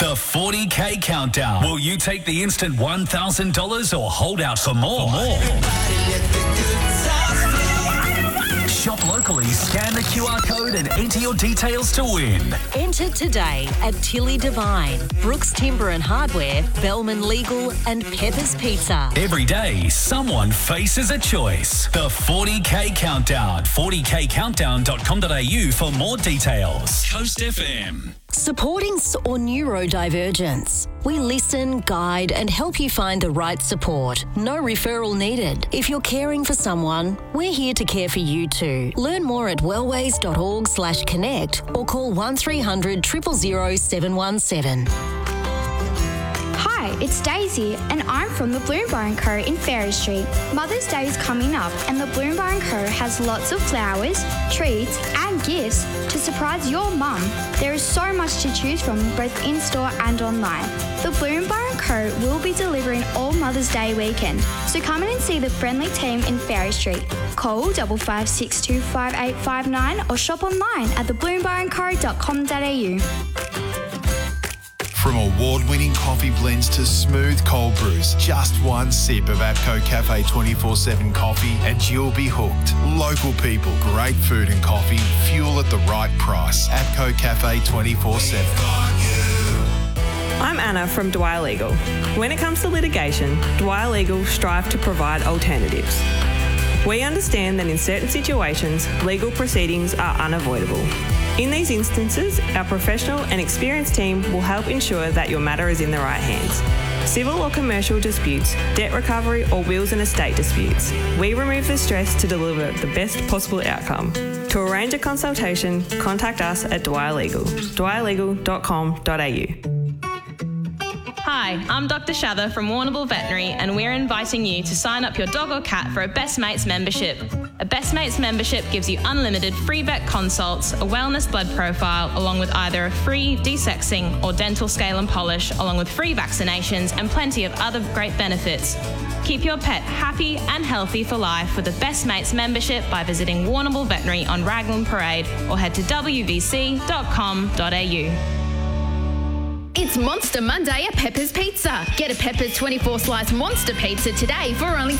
The 40K Countdown. Will you take the instant $1,000 or hold out for more? Shop locally, scan the QR code and enter your details to win. Enter today at Tilly Devine, Brooks Timber and Hardware, Bellman Legal and Pepper's Pizza. Every day, someone faces a choice. The 40K Countdown. 40kcountdown.com.au for more details. Coast FM. Supporting or neurodivergence. We listen, guide and help you find the right support. No referral needed. If you're caring for someone, we're here to care for you too. Learn more at wellways.org/connect or call 1300 000 717. Hi, it's Daisy and I'm from the Bloom Bar & Co in Ferry Street. Mother's Day is coming up and the Bloom Bar & Co has lots of flowers, treats and gifts to surprise your mum. There is so much to choose from both in-store and online. The Bloom Bar & Co will be delivering all Mother's Day weekend, so come in and see the friendly team in Ferry Street. Call 5562 5859 or shop online at thebloombarandco.com.au. From award-winning coffee blends to smooth cold brews, just one sip of APCO Cafe 24/7 coffee and you'll be hooked. Local people, great food and coffee, fuel at the right price. APCO Cafe 24/7. I'm Anna from Dwyer Legal. When it comes to litigation, Dwyer Legal strive to provide alternatives. We understand that in certain situations, legal proceedings are unavoidable. In these instances, our professional and experienced team will help ensure that your matter is in the right hands. Civil or commercial disputes, debt recovery or wills and estate disputes. We remove the stress to deliver the best possible outcome. To arrange a consultation, contact us at Dwyer Legal, dwyerlegal.com.au. Hi, I'm Dr. Shather from Warrnambool Veterinary and we're inviting you to sign up your dog or cat for a Best Mates membership. A Best Mates membership gives you unlimited free vet consults, a wellness blood profile, along with either a free desexing or dental scale and polish, along with free vaccinations and plenty of other great benefits. Keep your pet happy and healthy for life with a Best Mates membership by visiting Warrnambool Veterinary on Raglan Parade or head to wvc.com.au. It's Monster Monday at Pepper's Pizza. Get a Pepper's 24-slice monster pizza today for only